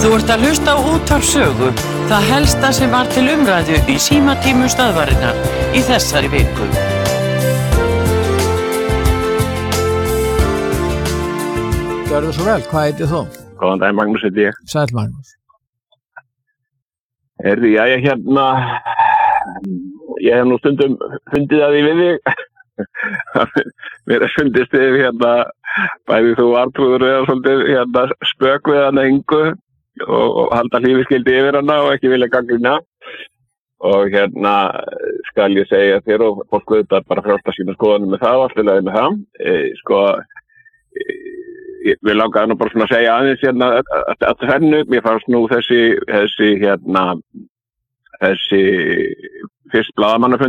Þú ert að hlusta á Útvarp Sögu, það helsta sem var til umræðu í símatímum stöðvarinnar í þessari viku. Gjörðu svo vel, hvað heitir þú? Góðan dag, Magnús heiti ég. Sæll Magnús. Ég hef nú stundum fundið að því við þig. Mér fundist þið bæði þú Arnþrúður eða svolítið spök við hana Ingu og halda lífi skildi yfir hana og ekki vilja gagnrýna. Og skal ég segja þér og fólk auðvitað bara frjálst að sína skoðanum með það og allt í lagi með það. Við langaði nú bara svona að segja aðeins að þennu, mér fannst nú þessi fyrst blaðamannafund